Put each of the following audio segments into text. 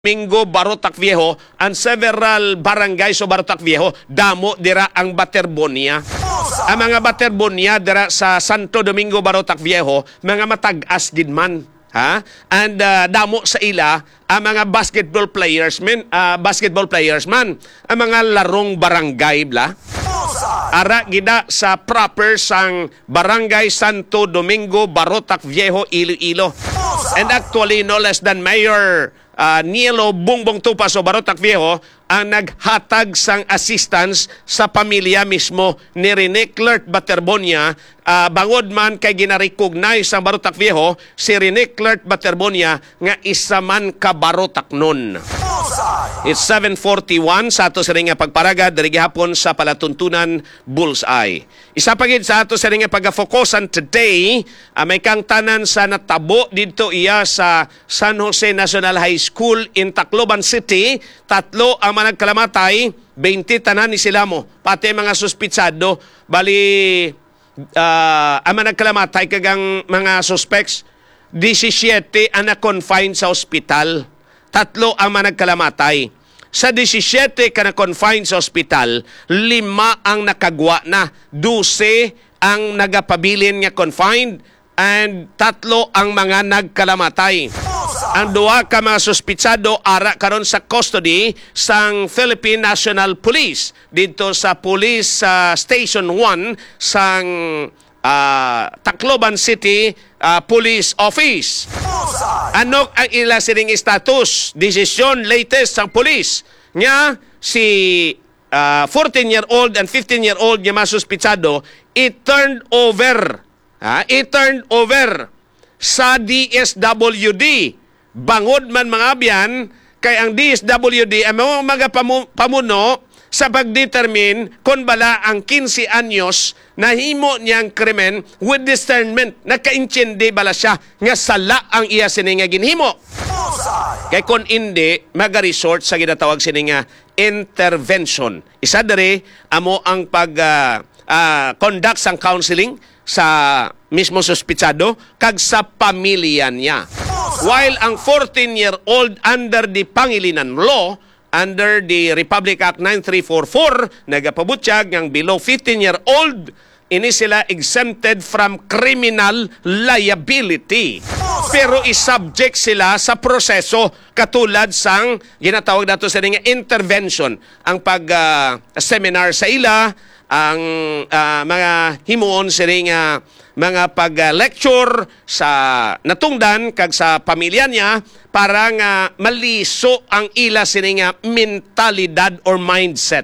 Domingo, Barotac Viejo, and several barangays sa Barotac Viejo, damo dira ang Baterbonia. Ang mga Baterbonia dira sa Santo Domingo, Barotac Viejo, mga matag-as din man. Ha? And damo sa ila ang mga basketball players man, ang mga larong barangay bla. Ara gida sa proper sang Barangay Santo Domingo, Barotac Viejo, Iloilo. And actually, no less than Mayor Nielo Bongbong Tupas o Barotac Viejo ang naghatag sang assistance sa pamilya mismo ni Rene Clerk Baterbonia. Bangod man kay gina-recognize sa Barotac Viejo si Rene Clerk Baterbonia nga isa man ka Barotac nun. It's 7:41 sa ato sa ring nga pagparagad diri gihapon sa palatuntunan Bullseye. Isa pagid sa ato sa ring nga pagafokusan today, may kang tanan sa natabo didto iya sa San Jose National High School in Tacloban City. Tatlo ang managkalamatay, 20 tanan ni sila mo, pati mga suspitsado. Bali ang managkalamatay kagang mga suspects 17 ang na-confine sa ospital. Tatlo ang managkalamatay. Sa 17 ka na-confine sa ospital, 5 ang nakagwa na. 12 ang nagapabilin nga confined and 3 ang mga nagkalamatay. Ang 2 ka mga suspitsado ara karon sa custody sang Philippine National Police dito sa Police Station 1 sang Tacloban City Police Office. Ano ang ila sining status? Desisyon latest sang police nga si 14-year-old and 15-year-old nga masuspitsado i-turned over sa DSWD. Bangod man mga abyan kay ang DSWD ang mga pamuno sa pagdetermine kung bala ang 15 anyos na himo niyang krimen with discernment. Nakaintindi bala siya nga sala ang iya sining nga ginhimo. Kay kung hindi, maga-resort sa ginatawag sining nga intervention. Isa diri amo ang conduct sang counseling sa mismo suspitsado kag sa pamilya niya. While ang 14-year-old under the Pangilinan Law, under the Republic Act 9344, nagapabutyag ng below 15-year-old, ini sila exempted from criminal liability. Pero isubject sila sa proseso katulad sang ginatawag nato sa nga intervention. Ang pag-seminar sa ila, ang mga himuon sa nga mga pag-lecture sa natungdan kag sa pamilya niya para nga maliso ang ila sini nga mentalidad or mindset.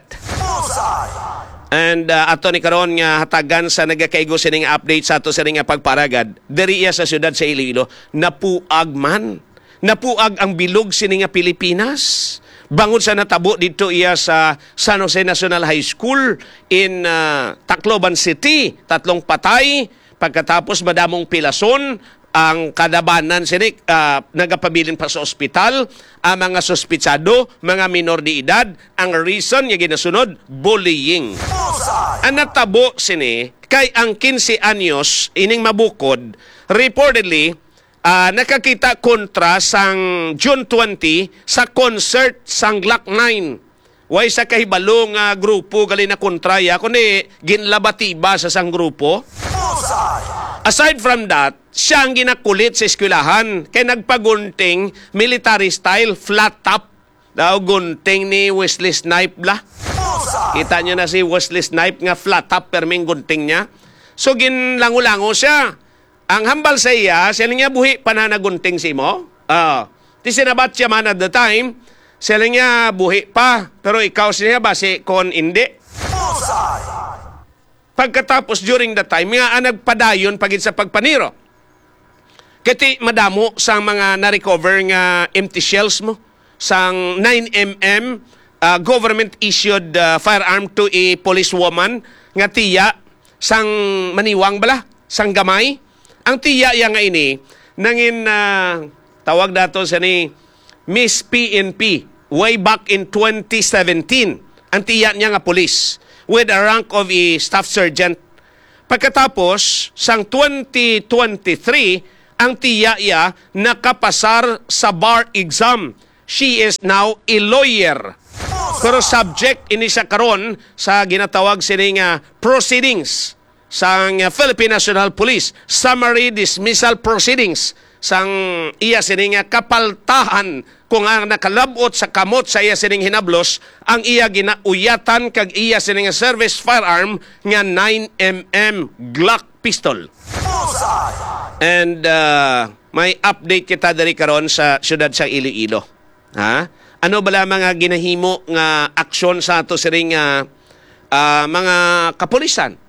And ato ni karon nga hatagan sa nagakaigo sini nga update sa ato sini nga pagparagad diri iya sa syudad sa Iloilo, napuag ang bilog sini nga Pilipinas. Bangod sa natabo dito iya sa San Jose National High School in Tacloban City, 3 patay. Pagkatapos madamong pilason, ang kadabanan sinik nagapabilin pa sa ospital, ang mga suspitsado, mga minor de edad, ang reason nga ginasunod, bullying. Ang natabo sini, kay ang 15 anyos, ining mabukod, reportedly, nakakita kontra sang June 20 sa concert sang Glock 9. Way sa kahibalo nga grupo gali na kontraya, kundi ginlabatiba sa sang grupo. Aside from that, siya ang ginakulit sa eskwelahan kay nagpagunting military style flat top. Daw gunting ni Wesley Snipe bla. Kita niyo na si Wesley Snipe nga flat top perming gunting niya. So ginlango-lango siya. Ang hambal sa iya, siya niya buhi pananagunting si mo. Ti sinabat siya man at the time, siya niya buhi pa. Pero ikaw siya basi kon hindi. Pagkatapos during that time, nga nagpadayon pagid sa pagpaniro. Kati madamo sang mga na-recover nga empty shells mo, sang 9mm government-issued firearm to a policewoman nga tiya, sang maniwang bala, sang gamay. Ang tiya nga ini, nangin tawag dato sa ni Miss PNP, way back in 2017. Ang tiya niya nga police, with a rank of a staff sergeant. Pagkatapos, sang 2023, ang tiya nakapasar sa bar exam she is now a lawyer. Pero subject ini siya karon sa ginatawag sining proceedings sang Philippine National Police, summary dismissal proceedings sang iya sining kapaltahan kung ang nakalabot sa kamot sa iya sining hinablos ang iya ginauyatan kag iya sining service firearm nga 9mm Glock pistol. And may update kita diri karon sa syudad sa Iloilo. Ha? Ano bala mga ginahimo nga aksyon sa ato siring mga kapulisan?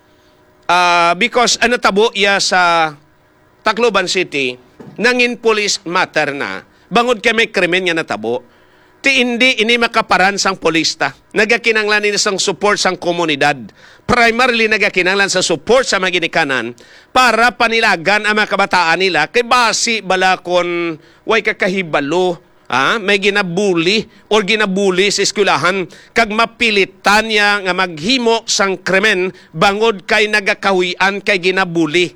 Because ano tabo iya sa Tacloban City nangin police matter na bangod kay krimen nga natabo ti ini makaparan sang polista nagakinanglan ni sang support sang komunidad, primarily nagakinanglan sa support sa mga ginikanan para panilagan ang mga kabataan nila kay basi bala kon way kakahibalo may ginabuli or ginabuli sa eskwelahan kag mapilitan niya nga maghimo sang krimen bangod kay nagakahuyan kay ginabuli.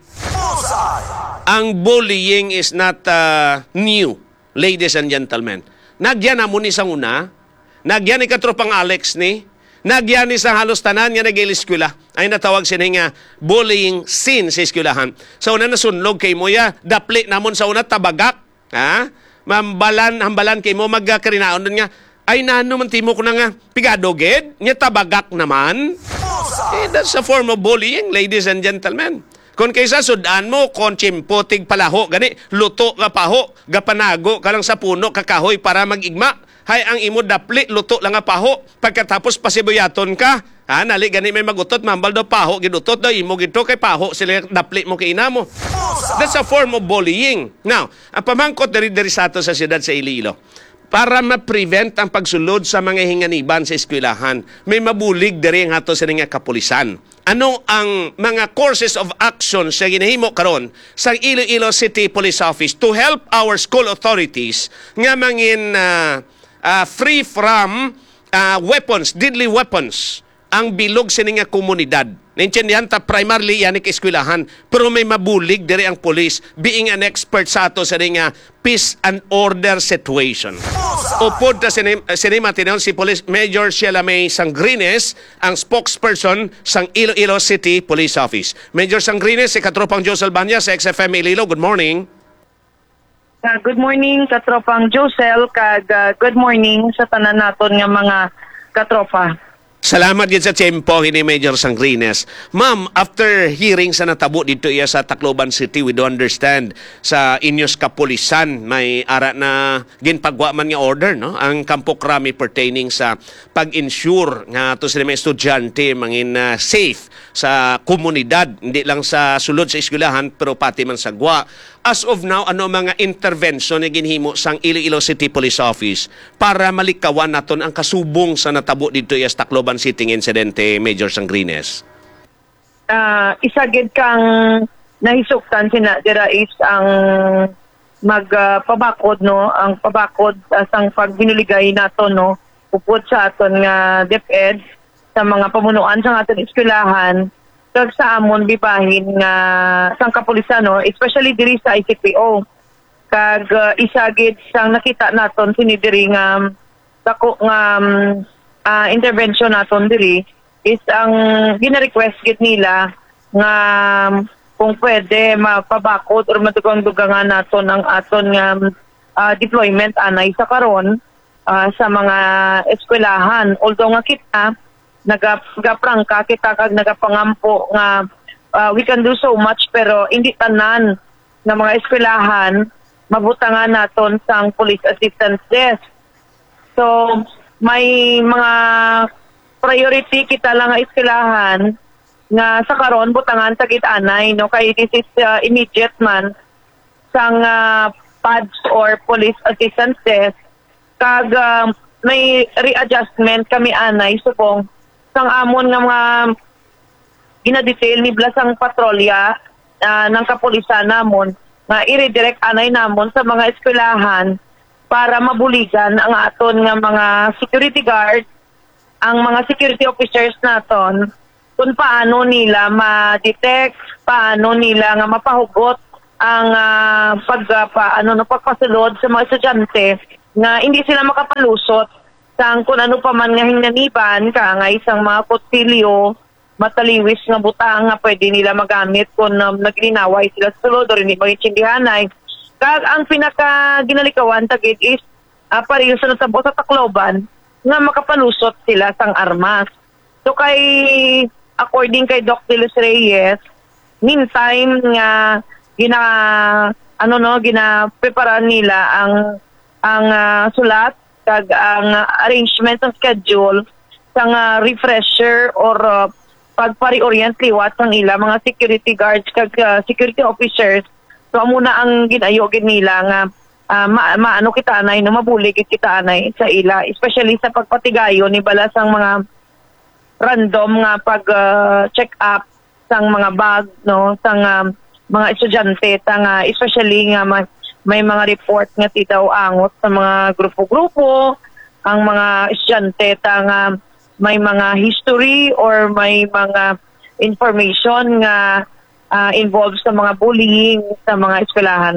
Ang bullying is not new, ladies and gentlemen. Nagyan na mo ni sang una, nagyan ni katropang Alex ni, nagyan ni sa halos tanan nga nag-eskwela. Ay natawag siya nga bullying sin sa eskwelahan. Sa una nasunlog kay mo ya, dapli namon sa una tabagak. Hambalan kay mo magkarinaon doon nga, ay nano man timo ko na nga, pigadoged, nga tabagak naman. That's a form of bullying, ladies and gentlemen. Kung kaysa sudan mo, kon chimpo, tig palaho, gani, luto nga paho, gapanago ka lang sa puno, kakahoy para mag-igma. Hay, ang imo dapli, luto lang nga paho. Pagkatapos pasibuyaton ka, nali, gani may magutot, mambal daw paho, ginutot daw, imo gito kay paho, sila dapli mo kay ina mo. That's a form of bullying. Now, ang pamangkot dari sa ato sa siyudad sa Iloilo, para ma-prevent ang pagsulod sa mga hinganiban sa eskwelahan, may mabulig dari ang ato sa nga kapulisan. Ano ang mga courses of action sa ginahimo karon sa Iloilo City Police Office to help our school authorities nga mangin free from weapons, deadly weapons, ang bilog sa nga komunidad. Naintindihan ta primarily yan ik eskwelahan, pero may mabulig diri ang police being an expert sa ato sa nga peace and order situation. Upod ta sinima tinon si Police Major Sheila May Sangrines, ang spokesperson sang Iloilo City Police Office. Major Sangrines, si Katropang Josel Banya sa XFM Iloilo. Good morning. Good morning, Katropang Josel, kag good morning sa tanan naton nga mga katropa. Salamat din sa tiyempo ni Major Sangrines. Ma'am, after hearing sa natabo dito iya sa Tacloban City, we do understand sa inyos kapulisan may ara na ginpagwa man nga order, no? Ang Kampo Krami pertaining sa pag-ensure nga to sila mga estudyante mangin safe sa komunidad, hindi lang sa sulod sa eskwelahan pero pati man sa gwa. As of now, ano mga intervention na ginhimo sang Iloilo City Police Office para malikawan naton ang kasubong sa natabo dito iya sa Tacloban City incidente, Major Sangrines? Isagid kang nahisuktan sina dira is ang magpabakod, no, ang pabakod sang pagbinuligay nato, no, upod sa aton nga DepEd sa mga pamunuan sa aton eskwelahan kag sa amon bibahin nga sang kapulisan, no, especially diri sa ICPO. Kag isagid sang nakita naton sini diri nga dako nga intervention naton diri is ang gina-request gid nila nga kung pwede mapabakod or madugang-dugangan naton ang aton nga deployment anay sa karon sa mga eskwelahan. Although nga kita nagaprangka kita kag nagapangampo nga we can do so much, pero hindi tanan nga mga eskwelahan mabutangan naton sang police assistance desk. So may mga priority kita lang nga eskwelahan nga sa karon butangan tagit anay, no, kay this is immediate man sang PADS or police assistance desk. Kag may readjustment kami anay subong sang amon nga mga ginadetail ni Blasang patrolya ng kapulisan namon nga i-redirect anay namon sa mga eskwelahan para mabuligan ang aton nga mga security guard, ang mga security officers naton kung paano nila ma-detect, paano nila nga mapahugot ang pagpasulod sa mga estudyante nga hindi sila makapalusot sang kung ano pa man nga hinganiban ka nga isang mga kutsilyo mataliwis nga butang nga pwede nila magamit kung naglinaway sila sa sulod o rin magintsindihanay. Kag ang pinaka ginalikawan tagid is pareho sa natabo sa Tacloban nga makapalusot sila sang armas. So according kay Doc De Los Reyes, meantime nga ginapreparan nila ang sulat kag ang arrangement ng schedule sang refresher or pagpari-orient liwat sang ila mga security guards kag security officers. So muna ang ginayogin nila nga maano kita anay no mabulig kita anay sa ila, especially sa pagpatigayon ni bala sang mga random nga pag check up sang mga bag no sang mga estudyante tang especially nga may mga report nga titaw angot sa mga grupo-grupo ang mga estudyante tang may mga history or may mga information nga involved sa mga bullying sa mga eskwelahan.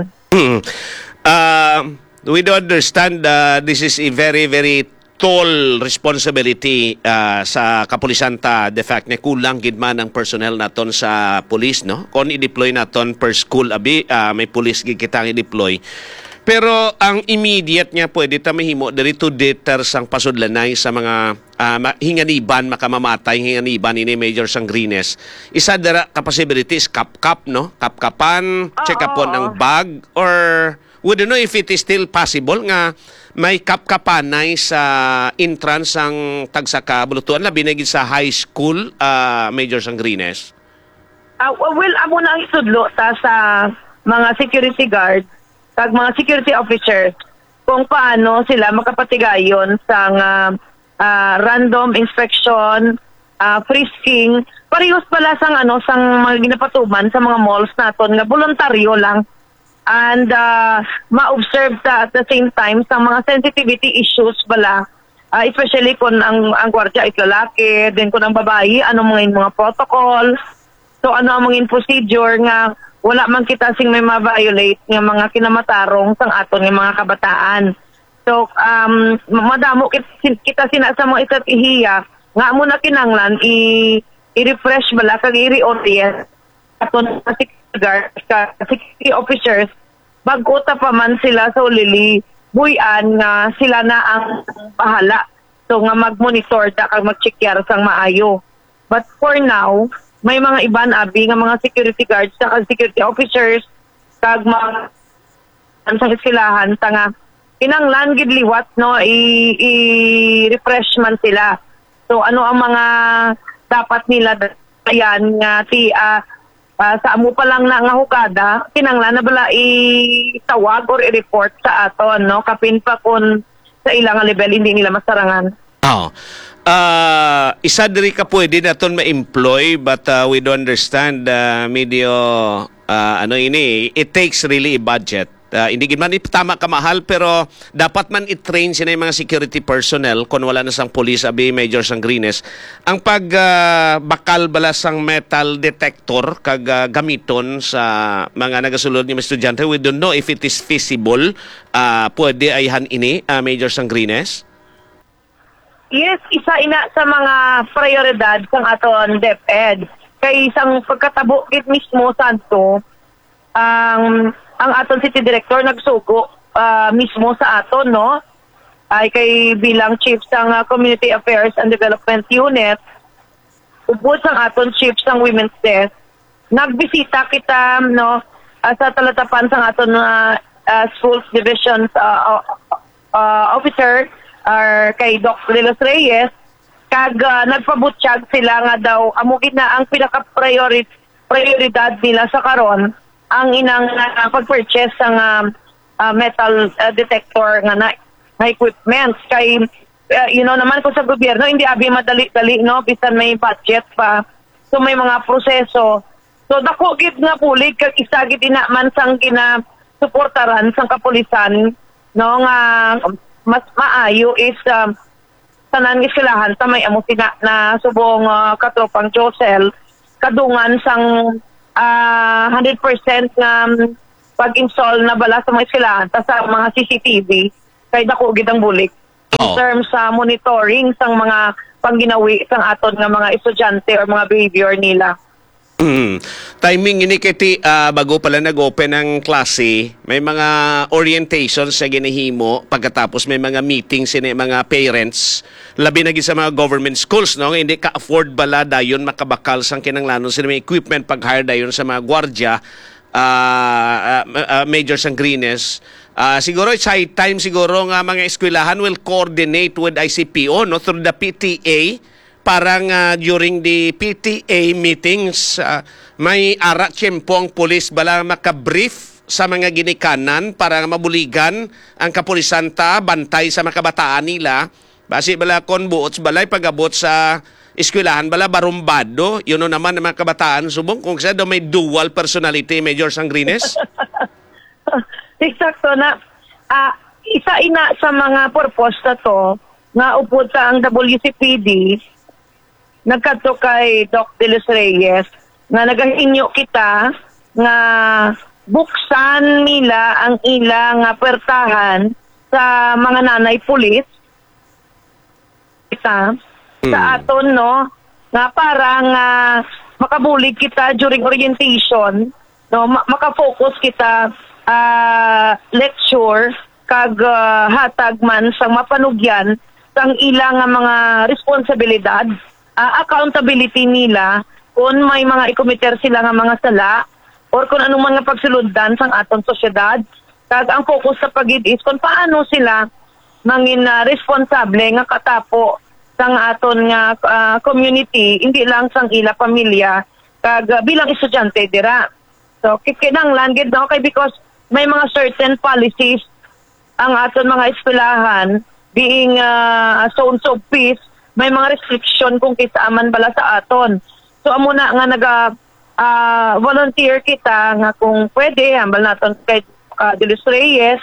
We do understand this is a very, very tall responsibility sa kapulisan ta. The fact na kulang gid man ang personnel naton sa police, no? Kung i-deploy naton per school may police gid kitang i-deploy. Pero ang immediate niya pwede ta mahimo diri to deter sang pasudlanay sa mga hinganiban makamamatay hinganiban ini Major Sangrines. Isa dara ka possibilities kap-kap no? Kap-kapan, check upon ang bag or we don't know if it is still possible nga may kap-kapanay sa entrance ang tagsaka bulutuan labi na gid sa high school Major Sangrines. Well, amo na ang isudlo ta sa mga security guard kag mga security officers kung paano sila makapatigayon sa random inspection, frisking, parehas pala sang sang mga ginapatuman sa mga malls naton nga voluntaryo lang and ma-observe ta at the same time sa mga sensitivity issues bala, especially kung ang gwardiya is lalaki, then kung ang babae ano mga protocol, so ano ang mga procedure nga wala man kita sing may ma-violate nga mga kinamatarong sang aton nga mga kabataan. So madamo kita sina sa mga isa't ihiya nga mo na kinanglan i-refresh bala kag i-reorient aton sa security officers bago ta pa man sila sa ulili buyan nga sila na ang bahala. So nga mag-monitor ta kag mag-check sang maayo. But for now, may mga iban abi nga mga security guards sa security officers kag mga sa eskwelahan nga kinanglan gid liwat no i-refresh man sila. So ano ang mga dapat nila ayan nga sa amo pa lang na nga hukada kinanglan na bala itawag or i-report sa aton no kapin pa kun sa ilang level hindi nila masarangan. Isa diri ka pwede naton ma-employ but we do understand medyo it takes really a budget. Hindi man tama kamahal pero dapat man i-train sila yung mga security personnel kung wala na sang police abi Major Sangrines ang pagbakal bala sang metal detector kag gamiton sa mga nagasulod ni mga estudyante. We don't know if it is feasible. Pwede ayhan ini Major Sangrines. Yes, isa ina sa mga prioridad sang aton DepEd. Kay isang pagkatabo kit mismo santo ang aton city director nagsugo mismo sa aton no ay kay bilang chief sang Community Affairs and Development Unit ubod sang aton chief sang Women's Desk nagbisita kita no sa talatapan sang aton schools division officer kay Doc De Los Reyes kag nagpabutsyag sila nga daw amo gid na ang pinaka prioridad nila sa karon ang inang pag-purchase ng metal detector nga na equipment kay naman ko sa gobyerno hindi abi madali-dali no bisan may budget pa so may mga proseso so dako gid nga pulig kag isa gid ina man sang suportaran sang kapulisan no nga mas maayo is tanan eskwelahan ta may amo sina na subong katropang Josel kadungan sang 100% na pag-install na bala sa mga eskwelahan sa mga CCTV kay dako gid ang bulik in Oo. terms sa monitoring sang mga pangginawi sang aton nga mga estudyante or mga behavior nila. Timing ini kiti bago pala nag-open ang klase, may mga orientations sa ginihimo pagkatapos may mga meetings sini mga parents labi na gid sa mga government schools no hindi ka afford bala dayon makabakal sang kinanglanon sila may equipment pag-hire dayon sa mga gwardiya major sang Greenes. Siguro it's high time siguro nga mga eskwelahan will coordinate with ICPO no through the PTA. Parang during the PTA meetings, may ara tiyempo ang pulis bala makabrief sa mga ginikanan para mabuligan ang kapulisan ta, bantay sa mga kabataan nila. Basi bala kon buots balay pagabot sa eskwelahan bala barumbado, yun no naman ang mga kabataan subong kung sa may dual personality, Major Sangrines. Eksakto na. Isa ina sa mga purpose na to nga upod sa ang WCPD nagkadto kay Doc De Los Reyes nga nagahinyo kita nga buksan nila ang ilang puwertahan sa mga nanay pulis kita sa aton no nga parang makabulig kita during orientation no makafocus kita lecture kag hatag man sang mapanugyan sang ilang mga responsibilidad accountability nila kung may mga ikomiter sila nga mga sala or kung anong mga pagsulundan sang atong sosyedad. Kag ang focus sa pagid is kung paano sila mangin responsable nga katapo sang aton nga community, hindi lang sang ila pamilya kag bilang estudyante dira. So kinahanglan gid no kay because may mga certain policies ang aton mga eskwelahan being zones of peace, may mga restriction kung kisaaman bala sa aton. So amo na nga volunteer kita nga kung pwede hambal naton kay De Los Reyes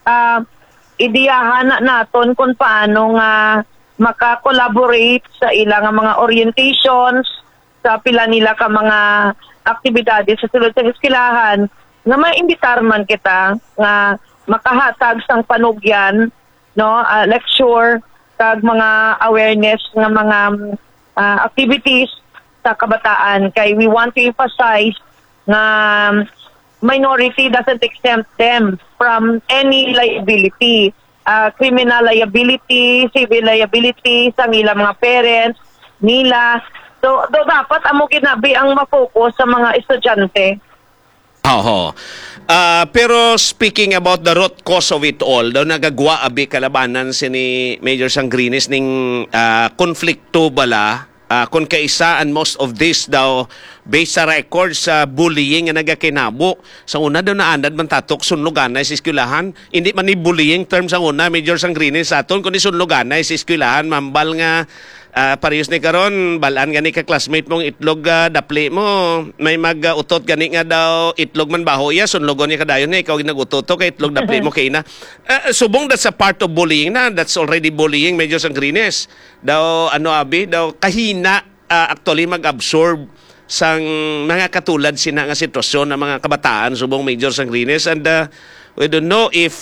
idiyahan na naton kung paano nga maka-collaborate sa ilang mga orientations sa pila nila ka mga aktibidades sa sulod sa eskwelahan nga maimbitar man kita nga makahatag sang panugyan no lecture kag mga awareness ng mga activities sa kabataan kay we want to emphasize na minority doesn't exempt them from any liability, criminal liability, civil liability sa ilang mga parents nila. So dapat amo ginabi ang ma-focus sa mga estudyante. Oo. Pero speaking about the root cause of it all, daw nagagwa abi kalabanan si ni Major Sangrines ning konflikto bala kung kaisa and most of this daw based sa records sa bullying nga nagakinabo. Sa una daw naandad man tatok sunluganay sa eskwelahan. Hindi man ni bullying term sa una Major Sangrines sa aton kundi sunluganay sa eskwelahan mambal nga parehas ni karon balaan gani ka classmate mong itlog dapli mo may mag-utot gani nga daw itlog man bahoya sunlogon niya kadayon na ikaw ginag-utot kay itlog dapli mo kay na subong that's a part of bullying na that's already bullying Major Sangrines daw ano abi daw kahina actually mag-absorb sang mga katulad sina nga sitwasyon ng mga kabataan subong Major Sangrines and we don't know if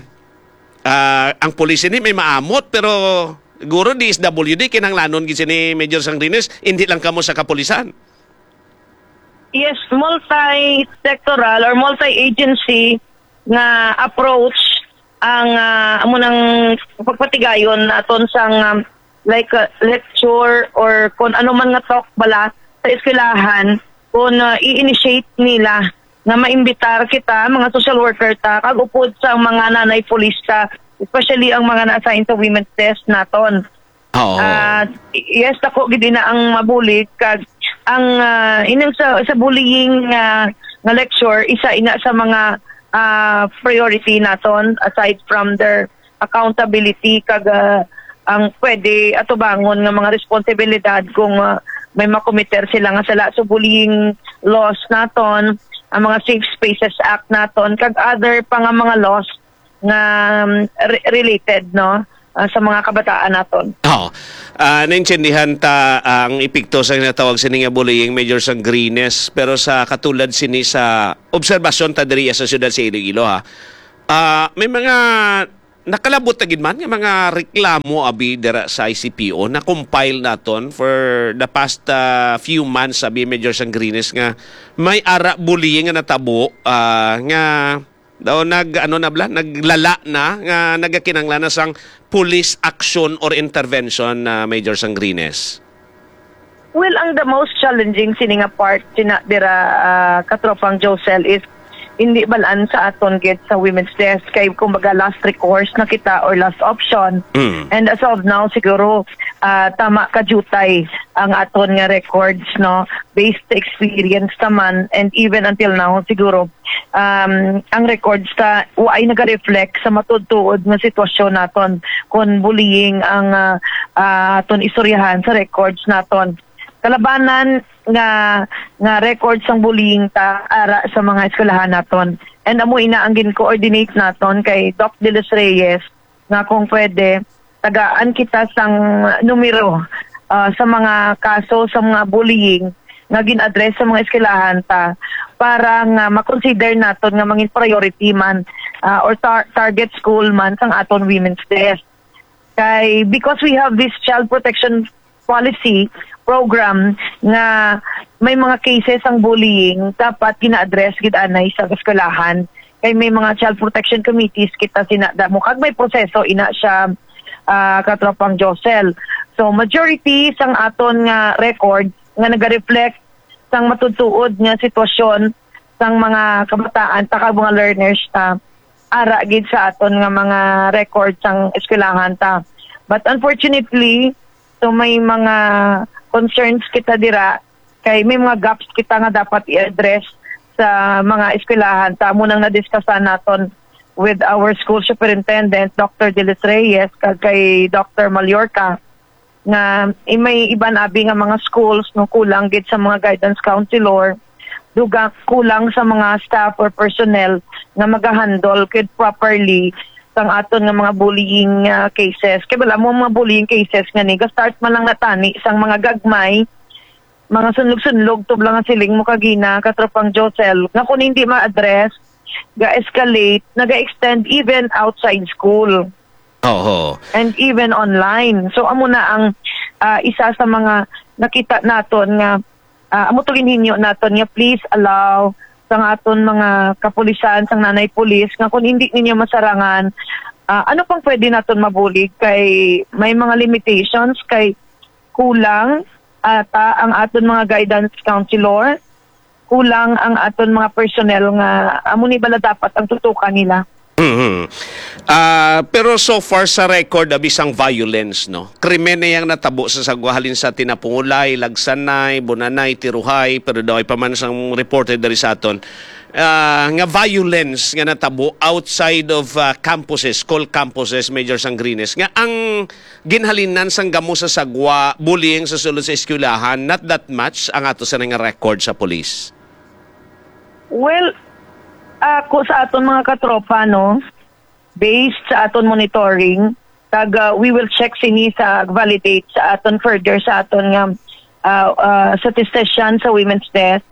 ang pulis ni may maamot pero guro di SWD kinanglanon gid ni Major Sangrines hindi lang kamo sa kapulisan. Yes, multi-sectoral or multi-agency nga approach ang amo nang pagpatigayon naton sang like lecture or kung ano man nga talk bala sa eskwelahan kung i-initiate nila nga maimbitar kita mga social worker ta kag upod sa mga nanay pulis ta especially ang mga na-assign sa women's test naton. Yes, ako gid na ang mabulig kag ang inang sa bullying nga lecture isa ina sa mga priority naton aside from their accountability kag ang pwede atubangon nga mga responsibilidad kung may makomiter sila nga sala so bullying laws naton ang mga Safe Spaces Act naton kag other pa nga mga laws nga related no sa mga kabataan naton. Naintindihan ta ang epekto sa natawag sini nga bullying Major Sangrines pero sa katulad sini sa obserbasyon ta diri sa siyudad sa Iloilo may mga nakalabot na gid man nga mga reklamo abi dira sa ICPO na compile naton for the past few months abi Major Sangrines nga may ara bullying nga natabo nga daw naglala na nga nagakinanglan na sang police action or intervention Major Sangrines. Well, ang the most challenging sini nga part dira katropang Josel is hindi balaan sa aton gid sa women's desk kay kumbaga last recourse na kita or last option. And as of now siguro tama ka jutay ang aton nga records no based sa experience naman, and even until now siguro ang records ta ay naga-reflect sa matudtuod nga sitwasyon naton kung bullying ang aton istoryahan sa records naton. Kalabanan nga records ang bullying ta ara sa mga eskwelahan naton, and amo ina ang gin-coordinate naton kay Doc De Los Reyes nga kung pwede tagaan kita sang numero sa mga kaso sa mga bullying nga gin-address sa mga eskwelahan ta para nga makonsider naton nga mangin priority man or target school man sang aton women's desk. Kay because we have this child protection policy program nga may mga cases ang bullying dapat gina-address gid anay sa eskwelahan kay may mga child protection committees kita sinadamo kag may proseso ina siya katropang Josel. So majority sang aton nga record nga naga-reflect sang matudtuod nga sitwasyon sang mga kabataan ta kag mga learners ta ara gid sa aton nga mga record sang eskwelahan ta. But unfortunately, so may mga concerns kita dira kay may mga gaps kita nga dapat i-address sa mga eskwelahan. Tamo nang na-discussan naton with our school superintendent Dr. De Los Reyes kay Dr. Mallorca nga may iban abi nga mga schools no kulang gid sa mga guidance counselor, duga kulang sa mga staff or personnel nga magahandle kid properly sang aton nga mga bullying cases. Kaya wala mo mga bullying cases nga ni start man lang natani sang mga gagmay, mga sunlog-sunlog tublang nga siling mo kagina katropang Josel nga kung hindi ma-address ga-escalate, naga-extend even outside school. And even online. So amo na ang isa sa mga nakita naton nga amo to ginhinyo naton nga please allow sang aton mga kapulisan sang nanay pulis nga kung hindi ninyo masarangan ano pang pwede naton mabulig kay may mga limitations kay kulang ata ang aton mga guidance counselor, kulang ang aton mga personnel nga amo ni bala dapat ang tutukan nila. Pero so far sa record abisang violence no krimen na yang natabo sa sagwahalin sa Tinapungulay, Lagsanay, Bunanay, Tiruhay, pero daw ay paman sang reported dari sa aton nga violence nga natabo outside of campuses, school campuses, Major Sangrines nga ang ginhalinan sang gamo sa sagwa bullying sa sulod sa eskwelahan not that much ang ato sa nga record sa police. Well, ako sa aton mga katropa no, based sa aton monitoring, kag we will check sini sa validate sa aton further sa aton nga statistician sa women's desk.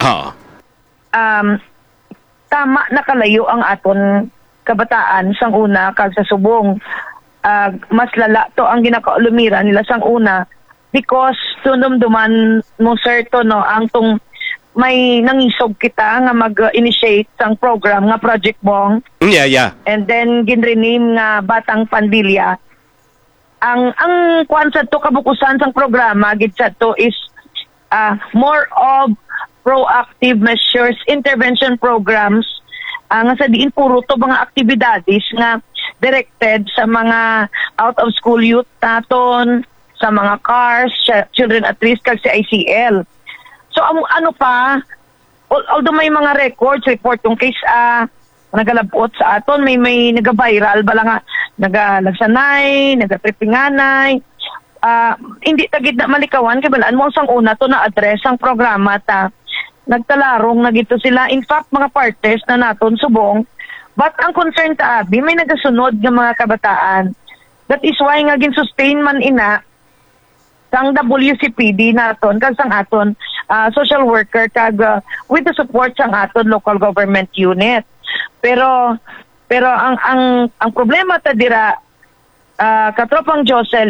Tama nakalayo ang aton kabataan sang una kag sa subong. Mas lala to ang ginakaulumira nila sang una because tunumduman mo certo no ang tong may nangisog kita nga mag-initiate sang program nga Project Bong. Yeah. And then ginrename nga Batang Pandilya. Ang kwan sa to kabukusan sang programa gid sa to is more of proactive measures, intervention programs nga sa diin puro to mga aktibidades nga directed sa mga out of school youth naton, sa mga CARS, children at risk kag sa ICL. So ano pa, although may mga report yung case nagalabot sa aton, may naga-viral bala nga nagalagsanay, nagatripinganay, hindi tagid na malikawan kay balaan mo sang una to na address ang programa ta nagtalarong na gito sila, in fact mga partes na naton subong, but ang concern ta abi may nagasunod nga mga kabataan. That is why nga gin-sustain man ina sang WCPD naton kag sang aton social worker kag with the support sang aton local government unit. Pero Pero ang problema ta dira katropang Josel